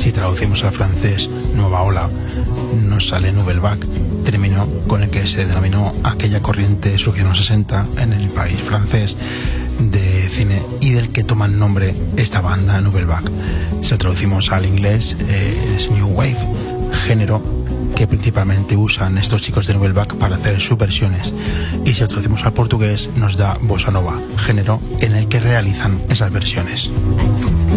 Si traducimos al francés nueva ola, nos sale Nouvelle Vague, término con el que se denominó aquella corriente surgida en los 60 en el país francés de cine y del que toma el nombre esta banda Nouvelle Vague. Si lo traducimos al inglés es New Wave, género que principalmente usan estos chicos de Nouvelle Vague para hacer sus versiones, y si lo traducimos al portugués nos da Bossa Nova, género en el que realizan esas versiones.